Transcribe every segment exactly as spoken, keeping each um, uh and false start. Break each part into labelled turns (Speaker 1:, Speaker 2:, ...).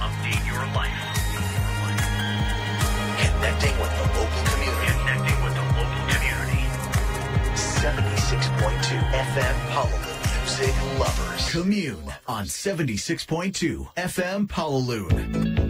Speaker 1: update your life. Connecting with the local community. Connecting with the local community. seventy-six point two F M Honolulu Music Lovers. Commune on seventy-six point two F M Honolulu.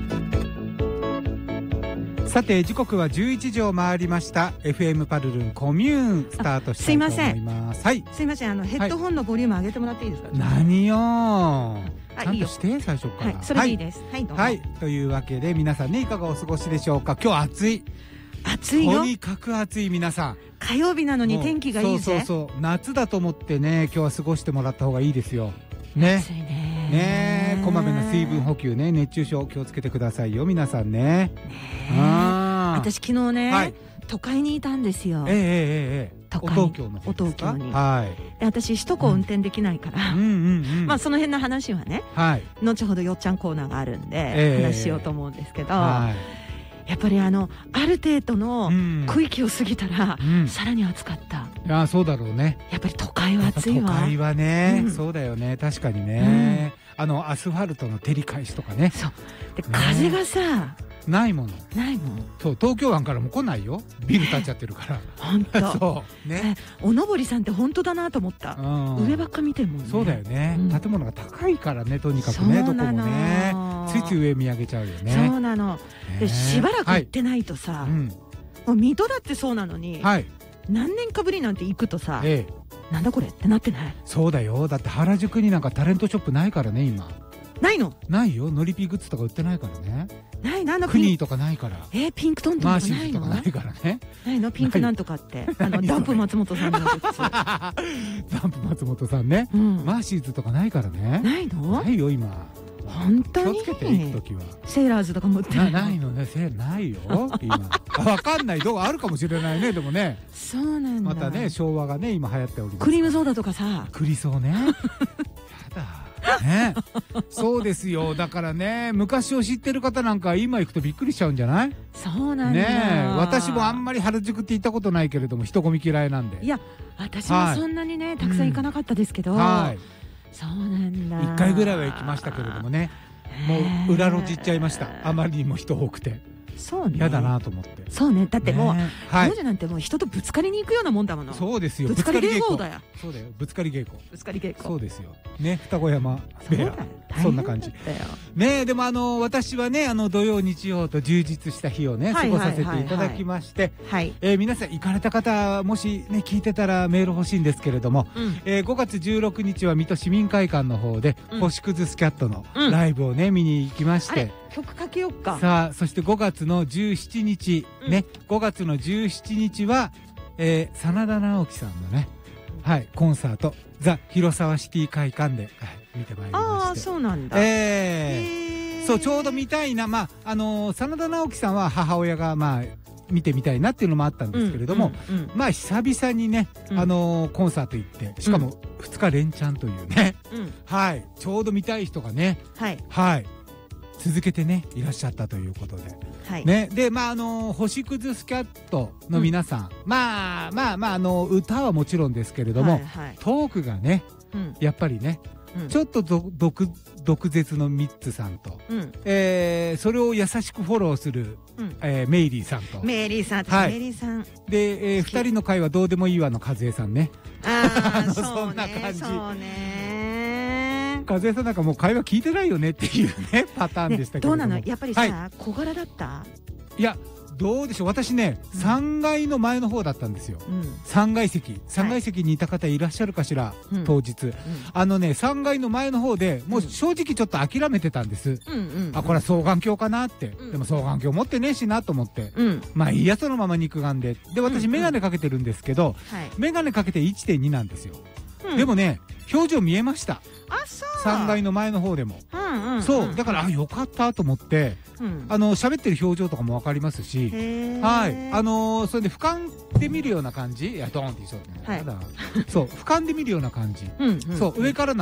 Speaker 2: さて時刻はじゅういちじを回りました。 エフエム パルルンコミューンスタートしたいと思います。はい、
Speaker 3: すいません、あのヘッドホンのボリューム上げてもらっていいですか。
Speaker 2: 何よー、ちゃんとして最初から。
Speaker 3: はい、それでいいです。はい、どうも。
Speaker 2: はい、というわけで皆さんね、いかがお過ごしでしょうか。今日暑い、
Speaker 3: 暑いよ。
Speaker 2: とにかく暑い。皆さん
Speaker 3: 火曜日なのに天気がいいぜ。
Speaker 2: そうそうそう、夏だと思ってね、今日は過ごしてもらった方がいいですよね。
Speaker 3: 暑いね。
Speaker 2: ね、こまめな水分補給ね、熱中症気をつけてくださいよ皆さんね。あ、
Speaker 3: 私昨日ね、はい、都会にいたんですよ。
Speaker 2: ええええええ、都会、東京の方ですか。
Speaker 3: 東京に。
Speaker 2: はい。
Speaker 3: で、私首都高運転できないから、うんうんうんうん、まあその辺の話はね、はい、後ほどよっちゃんコーナーがあるんで、ええ、話しようと思うんですけど。はい、やっぱりあのある程度の区域を過ぎたら、うん、さらに暑かった。
Speaker 2: いや、そうだろうね。
Speaker 3: やっぱり都会は暑いわ。
Speaker 2: 都会はね、うん、そうだよね、確かにね、うん、あのアスファルトの照り返しとかね。
Speaker 3: そうで、風がさ、
Speaker 2: ないもの。
Speaker 3: ないもん。
Speaker 2: そう、東京湾からも来ないよ。ビル建っちゃってるから。
Speaker 3: 本当。
Speaker 2: そうね。
Speaker 3: おのぼりさんって本当だなと思った。上ばっか見てるもんね。
Speaker 2: そうだよね。建物が高いからね、とにかくね、どこもね。ついつい上見上げちゃうよね。
Speaker 3: そうなの。で、しばらく行ってないとさ、もう水戸だってそうなのに、何年かぶりなんて行くとさ、なんだこれってなってない？
Speaker 2: そうだよ。だって原宿になんかタレントショップないからね、今。
Speaker 3: ないの？
Speaker 2: ないよ。ノリピーグッズとか売ってないからね。
Speaker 3: ない、なんだ
Speaker 2: クニーとかないから。
Speaker 3: えー、ピンクトンとかないの？
Speaker 2: マーシーズとかないからね。
Speaker 3: ないの？ピンクなんとかって。あの、ダンプ松本さんのグッズ。
Speaker 2: ダンプ松本さんね。マーシーズとかないからね。
Speaker 3: ないの？
Speaker 2: ないよ、今。
Speaker 3: 本当に？
Speaker 2: 気をつけて行くときは。
Speaker 3: セーラーズとかも売ってない。
Speaker 2: ないのね、セーないよ、今。わかんない。どうあるかもしれないね、でもね。
Speaker 3: そうなんだ。
Speaker 2: またね、昭和がね、今流行っております。
Speaker 3: クリームソーダとかさ。
Speaker 2: クリソーね。やだ。ね、そうですよ。だからね、昔を知ってる方なんか今行くとびっくりしちゃうんじゃない？
Speaker 3: そうなんだ。
Speaker 2: ね、私もあんまり原宿って行ったことないけれども、人混み嫌いなんで。
Speaker 3: いや、私もそんなにね、たくさん行かなかったですけど、はい、そうなんだ。
Speaker 2: 一回ぐらいは行きましたけれどもね、もう裏路地行っちゃいました。あまりにも人多くて。
Speaker 3: そうね。
Speaker 2: 嫌だなと思って。
Speaker 3: そうね。だってもう王女なんてもう人とぶつかりに行くようなもんだもの。
Speaker 2: そうですよ。
Speaker 3: ぶつかり稽古だよ。
Speaker 2: そうだよ。ぶつかり稽古。
Speaker 3: ぶつかり稽古。
Speaker 2: そうですよ。ね、二子山ベア。そんな感じ。ね、でもあの私はね、あの土曜日曜と充実した日をね過ごさせていただきまして、え皆さん行かれた方もしね聞いてたらメール欲しいんですけれども、えごがつじゅうろくにちは水戸市民会館の方で星屑スキャットのライブをね見に行きまして。
Speaker 3: 曲かけよっか。
Speaker 2: さあ、そしてごがつのじゅうしちにち、うん、ね、ごがつのじゅうしちにちは、えー、真田ナオキさんのね、はい、コンサート、ザ・広沢シティ会館で、はい、見てまいりまして。
Speaker 3: ああ、そうなんだ。
Speaker 2: えー、そう、ちょうど見たいな、まあ、あのー、真田ナオキさんは母親が、まあ、見てみたいなっていうのもあったんですけれども、うんうんうん、まあ久々にね、うん、あのー、コンサート行ってしかもふつか連チャンというね、うん、はいちょうど見たい人がね、はい、はい、続けてねいらっしゃったということで、はい、ね、でまああのー、星屑スキャットの皆さん、うん、まあまあまああのー、歌はもちろんですけれども、はいはい、トークがね、うん、やっぱりね、うん、ちょっと毒毒舌のミッツさんと、うん、えー、それを優しくフォローする、うん、えー、メイリーさんと
Speaker 3: メイリーさんと、はい、メイリーさん
Speaker 2: で、えー、ふたりの会はどうでもいいわの和江さんね。
Speaker 3: ああ
Speaker 2: そんな感じ。
Speaker 3: そうね。
Speaker 2: 和江さんなんかもう会話聞いてないよねっていうねパターンでしたけど、
Speaker 3: ね、どうなのやっぱりさ、はい、小柄だった？
Speaker 2: いやどうでしょう、私ね、うん、さんがいの前の方だったんですよ、うん、さんがい席さんがい席にいた方いらっしゃるかしら、はい、当日、うん、あのねさんがいの前の方でもう正直ちょっと諦めてたんです、うん、あこれは双眼鏡かなって、うん、でも双眼鏡持ってねえしなと思って、うん、まあいいやそのまま肉眼でで私眼鏡かけてるんですけど、うんうん、眼鏡かけて いってんに なんですよ、うん、でもね表情見えました。
Speaker 3: あ、そう
Speaker 2: さんがいの前の方でも、うんうんうん、そうだからあよかったと思って、うん、あの喋ってる表情とかも分かりますし、はい、あのー、それで俯瞰で見るような感じ、いやドーンって言いそうね、はい、そう俯瞰で見るような感じ、うんうん、そう上から